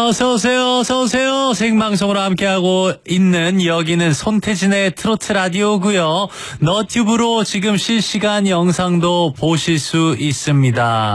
어서오세요, 어서오세요. 생방송으로 함께하고 있는 여기는 손태진의 트로트 라디오고요. 너튜브로 지금 실시간 영상도 보실 수 있습니다.